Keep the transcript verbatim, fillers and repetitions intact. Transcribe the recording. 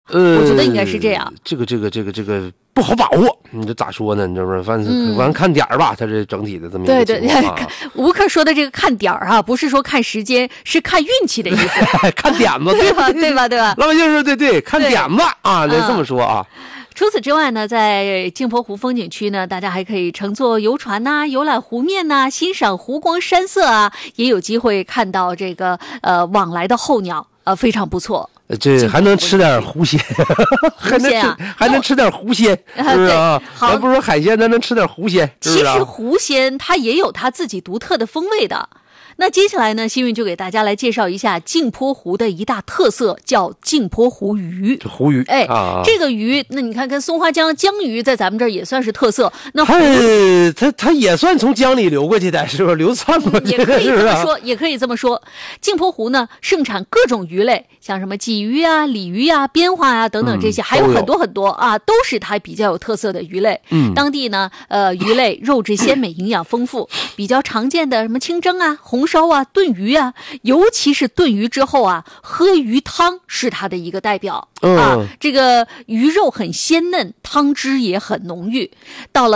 呃，我觉得应该是这样。 这个这个这个这个不好把握，你这咋说呢？你知不知道？反正反正看点儿吧，它这整体的这么一个情况、啊。 对对，吴克说的这个看点儿啊，不是说看时间，是看运气的意思。 看点子， 对吧？对吧？对吧？ 老百姓说对对，看点子啊，得这么说啊。 除此之外呢，在镜泊湖风景区呢，大家还可以乘坐游船呐、啊，游览湖面呐、啊，欣赏湖光山色啊，也有机会看到这个呃往来的候鸟，呃，非常不错。 这还能吃点湖鲜，还能吃、啊、还能吃点湖鲜，是不是啊？咱不说海鲜，咱能吃点湖鲜。是是啊、 其实湖鲜它也有它自己独特的风味的。那接下来呢，幸运就给大家来介绍一下镜泊湖的一大特色，叫镜泊湖鱼。 这湖鱼， 哎， 啊、 这个鱼，那你看跟松花江江鱼在咱们这儿也算是特色。那它它它也算从江里流过去的，是不是流窜过去？ 也可以这么说， 啊、 也可以这么说。镜泊湖呢，盛产各种鱼类，像什么鲫鱼啊、鲤鱼啊、边花啊等等这些，嗯、还有很多很多啊，都是它比较有特色的鱼类。 嗯， 当地呢，呃，鱼类肉质鲜美，营养丰富，比较常见的什么清蒸啊、红烧啊、炖鱼啊，尤其是炖鱼之后啊，喝鱼汤是它的一个代表、 嗯、 啊。这个鱼肉很鲜嫩，汤汁也很浓郁。到了